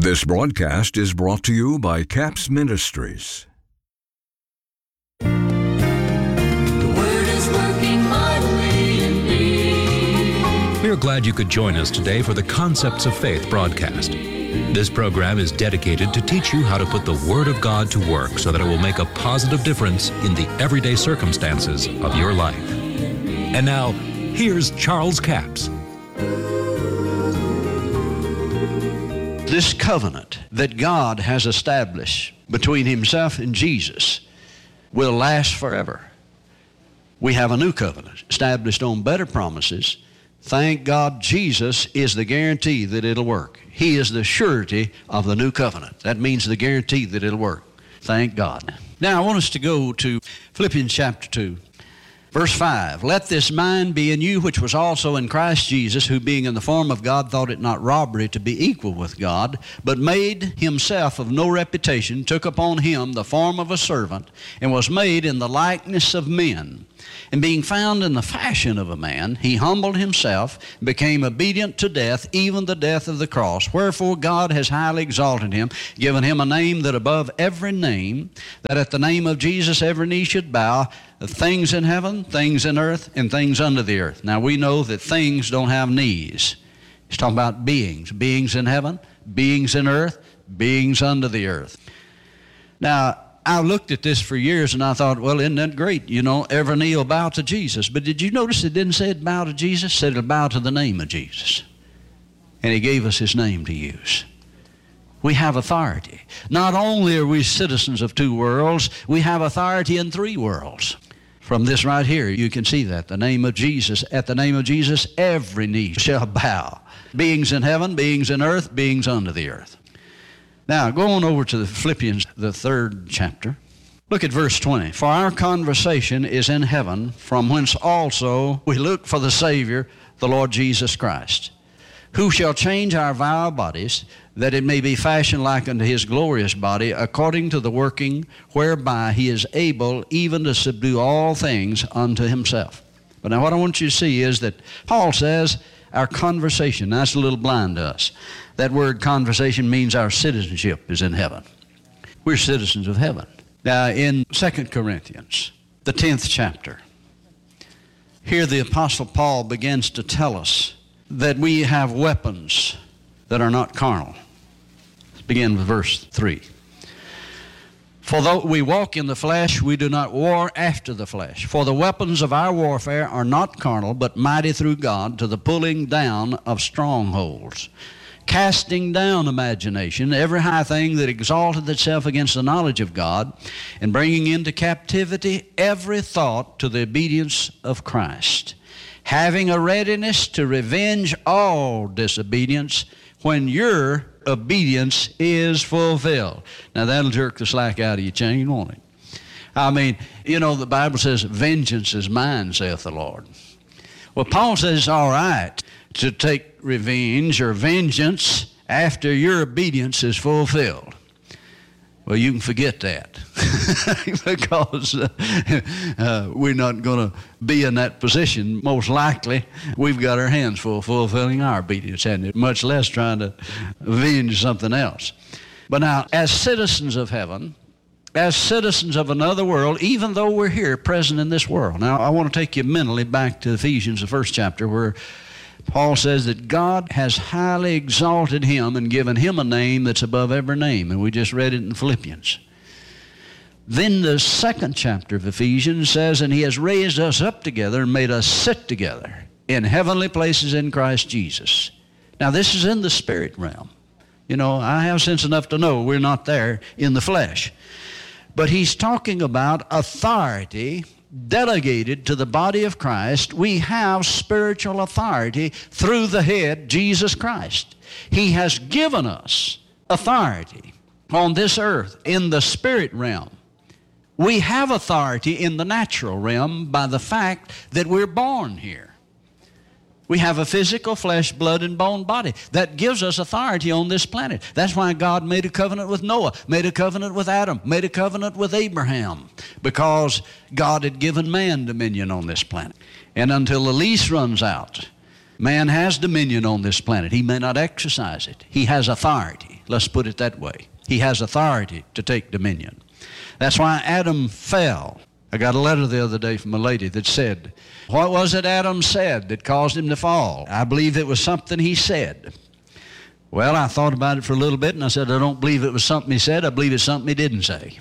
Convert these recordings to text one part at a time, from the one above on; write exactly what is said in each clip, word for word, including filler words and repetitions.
This broadcast is brought to you by Capps Ministries. The Word is working mightily in me. We are glad you could join us today for the Concepts of Faith broadcast. This program is dedicated to teach you how to put the Word of God to work so that it will make a positive difference in the everyday circumstances of your life. And now, here's Charles Capps. This covenant that God has established between Himself and Jesus will last forever. We have a new covenant established on better promises. Thank God Jesus is the guarantee that it'll work. He is the surety of the new covenant. That means the guarantee that it'll work. Thank God. Now I want us to go to Philippians chapter two. Verse five, let this mind be in you which was also in Christ Jesus, who being in the form of God thought it not robbery to be equal with God, but made himself of no reputation, took upon him the form of a servant, and was made in the likeness of men. And being found in the fashion of a man, he humbled himself, and became obedient to death, even the death of the cross. Wherefore God has highly exalted him, given him a name that above every name, that at the name of Jesus every knee should bow, things in heaven, things in earth, and things under the earth. Now we know that things don't have knees. He's talking about beings. Beings in heaven, beings in earth, beings under the earth. Now, I looked at this for years and I thought, well, isn't that great? You know, every knee will bow to Jesus. But did you notice it didn't say it bow to Jesus? It said it'll bow to the name of Jesus. And He gave us His name to use. We have authority. Not only are we citizens of two worlds, we have authority in three worlds. From this right here, you can see that. The name of Jesus, at the name of Jesus, every knee shall bow. Beings in heaven, beings in earth, beings under the earth. Now, go on over to the Philippians, the third chapter. Look at verse twenty. For our conversation is in heaven, from whence also we look for the Savior, the Lord Jesus Christ, who shall change our vile bodies, that it may be fashioned like unto His glorious body, according to the working whereby He is able even to subdue all things unto Himself. But now what I want you to see is that Paul says our conversation, that's a little blind to us. That word conversation means our citizenship is in heaven. We're citizens of heaven. Now in Second Corinthians, the tenth chapter, here the Apostle Paul begins to tell us that we have weapons that are not carnal. Let's begin with verse three. For though we walk in the flesh, we do not war after the flesh. For the weapons of our warfare are not carnal, but mighty through God to the pulling down of strongholds, casting down imagination, every high thing that exalteth itself against the knowledge of God, and bringing into captivity every thought to the obedience of Christ, having a readiness to revenge all disobedience when your obedience is fulfilled. Now that'll jerk the slack out of your chain, won't it? I mean, you know, the Bible says, vengeance is mine, saith the Lord. Well, Paul says it's all right to take revenge or vengeance after your obedience is fulfilled. Well, you can forget that because uh, uh, we're not going to be in that position. Most likely, we've got our hands full fulfilling our obedience, and it, much less trying to avenge something else. But now, as citizens of heaven, as citizens of another world, even though we're here present in this world. Now, I want to take you mentally back to Ephesians, the first chapter, where Paul says that God has highly exalted him and given him a name that's above every name. And we just read it in Philippians. Then the second chapter of Ephesians says, and He has raised us up together and made us sit together in heavenly places in Christ Jesus. Now this is in the spirit realm. You know, I have sense enough to know we're not there in the flesh. But he's talking about authority delegated to the body of Christ. We have spiritual authority through the head, Jesus Christ. He has given us authority on this earth in the spirit realm. We have authority in the natural realm by the fact that we're born here. We have a physical flesh, blood, and bone body. That gives us authority on this planet. That's why God made a covenant with Noah, made a covenant with Adam, made a covenant with Abraham, because God had given man dominion on this planet. And until the lease runs out, man has dominion on this planet. He may not exercise it. He has authority. Let's put it that way. He has authority to take dominion. That's why Adam fell. I got a letter the other day from a lady that said, what was it Adam said that caused him to fall? I believe it was something he said. Well, I thought about it for a little bit, and I said, I don't believe it was something he said. I believe it's something he didn't say.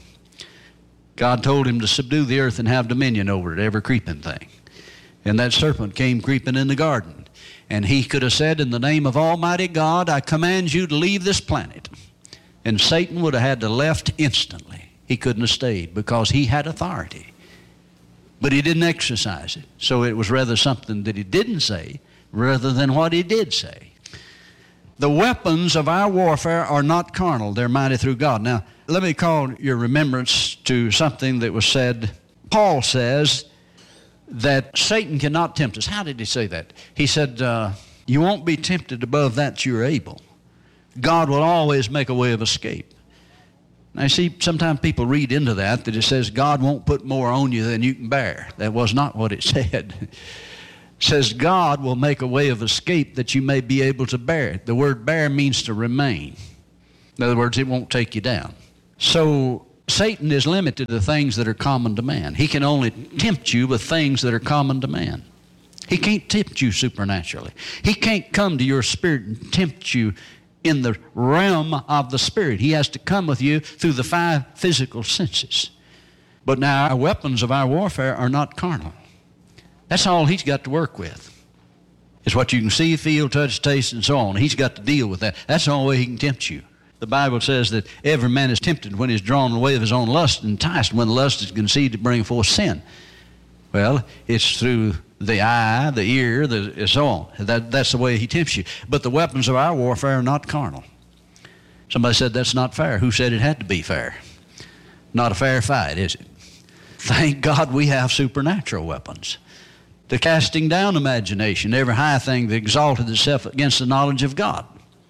God told him to subdue the earth and have dominion over it, every creeping thing. And that serpent came creeping in the garden. And he could have said, in the name of Almighty God, I command you to leave this planet. And Satan would have had to left instantly. He couldn't have stayed because he had authority. But he didn't exercise it. So it was rather something that he didn't say rather than what he did say. The weapons of our warfare are not carnal. They're mighty through God. Now, let me call your remembrance to something that was said. Paul says that Satan cannot tempt us. How did he say that? He said, uh, you won't be tempted above that you're able. God will always make a way of escape. Now, you see, sometimes people read into that, that it says God won't put more on you than you can bear. That was not what it said. It says God will make a way of escape that you may be able to bear it. The word bear means to remain. In other words, it won't take you down. So Satan is limited to things that are common to man. He can only tempt you with things that are common to man. He can't tempt you supernaturally. He can't come to your spirit and tempt you in the realm of the spirit. He has to come with you through the five physical senses. But now our weapons of our warfare are not carnal. That's all he's got to work with. It's what you can see, feel, touch, taste, and so on. He's got to deal with that. That's the only way he can tempt you. The Bible says that every man is tempted when he's drawn away of his own lust and enticed when the lust is conceived to bring forth sin. Well, it's through the eye, the ear, the, and so on. That, that's the way he tempts you. But the weapons of our warfare are not carnal. Somebody said that's not fair. Who said it had to be fair? Not a fair fight, is it? Thank God we have supernatural weapons. The casting down imagination, every high thing that exalted itself against the knowledge of God.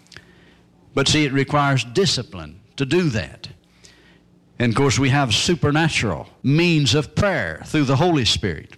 But see, it requires discipline to do that. And of course, we have supernatural means of prayer through the Holy Spirit.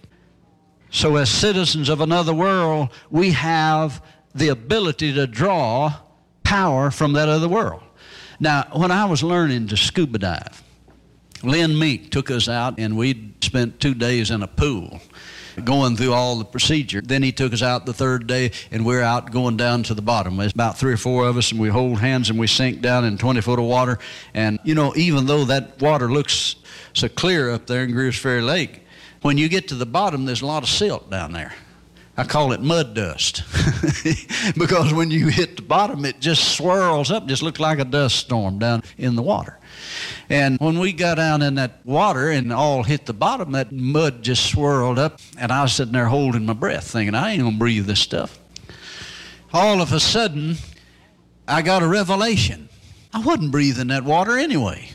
So as citizens of another world, we have the ability to draw power from that other world. Now, when I was learning to scuba dive, Lynn Meek took us out and we spent two days in a pool going through all the procedure. Then he took us out the third day and we're out going down to the bottom. There's about three or four of us and we hold hands and we sink down in twenty foot of water. And you know, even though that water looks so clear up there in Greers Ferry Lake, when you get to the bottom, there's a lot of silt down there. I call it mud dust because when you hit the bottom, it just swirls up, just looks like a dust storm down in the water. And when we got down in that water and all hit the bottom, that mud just swirled up, and I was sitting there holding my breath, thinking, I ain't gonna breathe this stuff. All of a sudden, I got a revelation. I wasn't breathing that water anyway.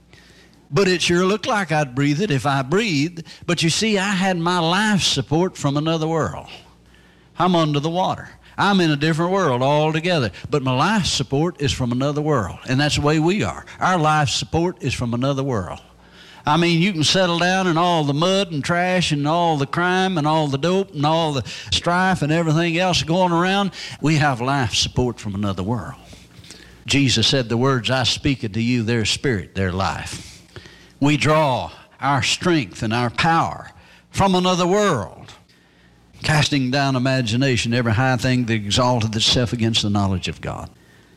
But it sure looked like I'd breathe it if I breathed. But you see, I had my life support from another world. I'm under the water. I'm in a different world altogether. But my life support is from another world. And that's the way we are. Our life support is from another world. I mean, you can settle down in all the mud and trash and all the crime and all the dope and all the strife and everything else going around. We have life support from another world. Jesus said, the words I speak unto you, their spirit, their life. We draw our strength and our power from another world. Casting down imagination, every high thing that exalted itself against the knowledge of God.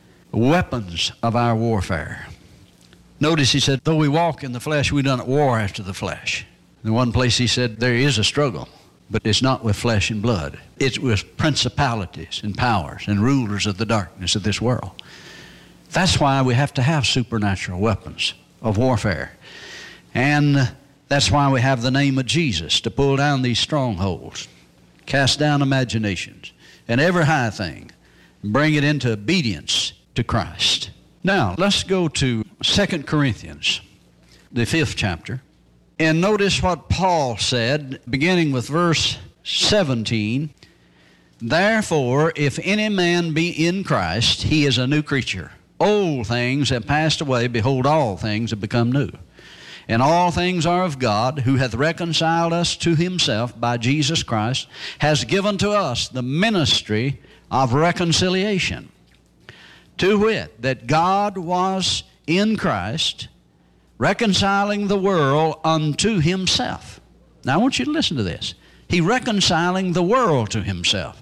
Weapons of our warfare. Notice he said, though we walk in the flesh, we don't war after the flesh. In one place he said, there is a struggle, but it's not with flesh and blood. It's with principalities and powers and rulers of the darkness of this world. That's why we have to have supernatural weapons of warfare. And that's why we have the name of Jesus to pull down these strongholds. Cast down imaginations and every high thing, bring it into obedience to Christ. Now, let's go to Second Corinthians, the fifth chapter, and notice what Paul said, beginning with verse seventeen. Therefore, if any man be in Christ, he is a new creature. Old things have passed away, behold, all things have become new. And all things are of God, who hath reconciled us to himself by Jesus Christ, has given to us the ministry of reconciliation. To wit, that God was in Christ, reconciling the world unto himself. Now I want you to listen to this. He reconciling the world to himself,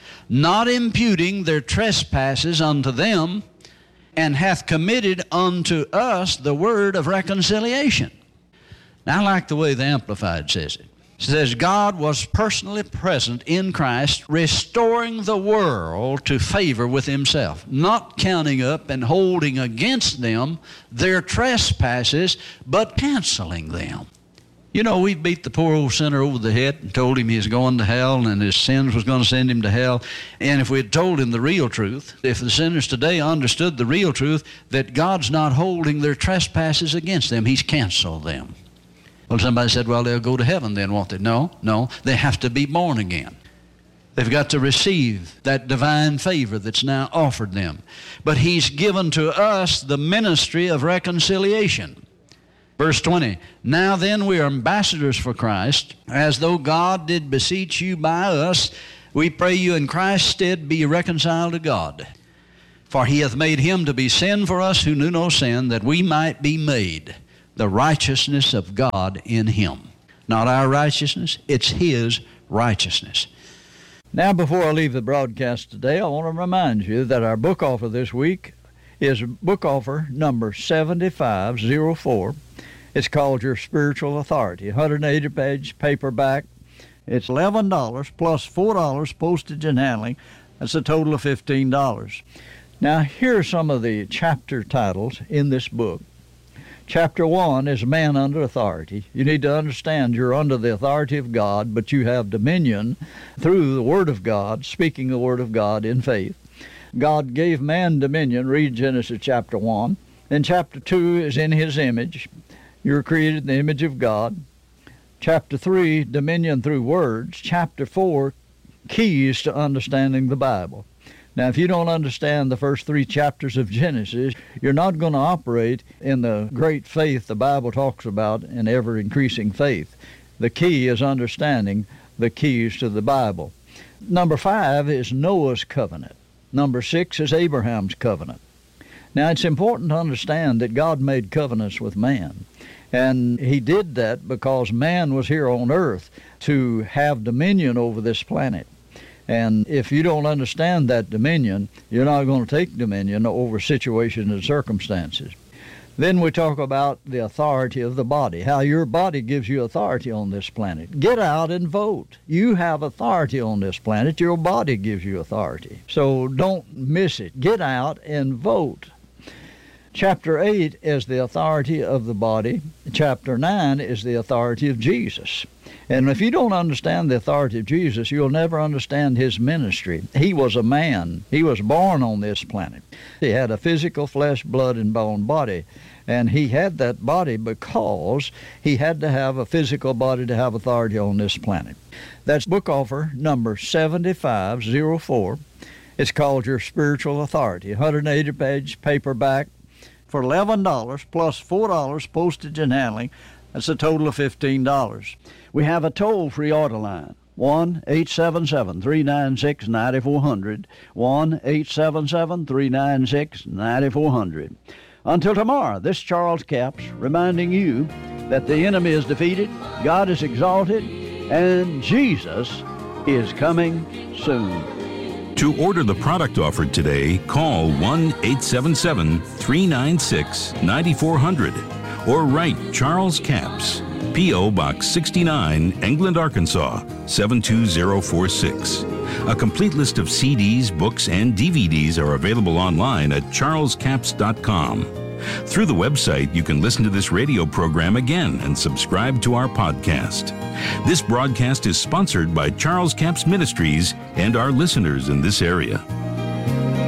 not imputing their trespasses unto them, and hath committed unto us the word of reconciliation. Now I like the way the Amplified says it. It says, God was personally present in Christ, restoring the world to favor with himself, not counting up and holding against them their trespasses, but canceling them. You know, we beat the poor old sinner over the head and told him he was going to hell and his sins was going to send him to hell. And if we had told him the real truth, if the sinners today understood the real truth, that God's not holding their trespasses against them, he's canceled them. Well, somebody said, well, they'll go to heaven then, won't they? No, no, they have to be born again. They've got to receive that divine favor that's now offered them. But he's given to us the ministry of reconciliation. Verse twenty, now then we are ambassadors for Christ, as though God did beseech you by us. We pray you in Christ's stead be reconciled to God. For he hath made him to be sin for us who knew no sin, that we might be made the righteousness of God in him. Not our righteousness, it's his righteousness. Now, before I leave the broadcast today, I want to remind you that our book offer this week is book offer number seventy-five oh four. It's called Your Spiritual Authority, one hundred eighty page paperback. It's eleven dollars plus four dollars postage and handling. That's a total of fifteen dollars. Now, here are some of the chapter titles in this book. Chapter one is Man Under Authority. You need to understand you're under the authority of God, but you have dominion through the Word of God, speaking the Word of God in faith. God gave man dominion. Read Genesis chapter one. Then chapter two is in his image. You're created in the image of God. Chapter three, dominion through words. Chapter four, keys to understanding the Bible. Now, if you don't understand the first three chapters of Genesis, you're not going to operate in the great faith the Bible talks about, in ever-increasing faith. The key is understanding the keys to the Bible. Number five is Noah's covenant. Number six is Abraham's covenant. Now, it's important to understand that God made covenants with man. And he did that because man was here on earth to have dominion over this planet. And if you don't understand that dominion, you're not going to take dominion over situations and circumstances. Then we talk about the authority of the body, how your body gives you authority on this planet. Get out and vote. You have authority on this planet. Your body gives you authority. So don't miss it. Get out and vote. Chapter eight is the authority of the body. Chapter nine is the authority of Jesus. And if you don't understand the authority of Jesus, you'll never understand his ministry. He was a man. He was born on this planet. He had a physical flesh, blood, and bone body. And he had that body because he had to have a physical body to have authority on this planet. That's book offer number seventy-five oh four. It's called Your Spiritual Authority, one hundred eighty page paperback. For eleven dollars plus four dollars postage and handling. That's a total of fifteen dollars. We have a toll-free order line, one eight seven seven, three nine six, nine four zero zero, one eight seven seven, three nine six, nine four zero zero. Until tomorrow, this Charles Capps reminding you that the enemy is defeated, God is exalted, and Jesus is coming soon. To order the product offered today, call one eight seven seven, three nine six, nine four zero zero or write Charles Capps, P O Box sixty-nine, England, Arkansas, seven two zero four six. A complete list of C Ds, books, and D V Ds are available online at charles capps dot com. Through the website, you can listen to this radio program again and subscribe to our podcast. This broadcast is sponsored by Charles Capps Ministries and our listeners in this area.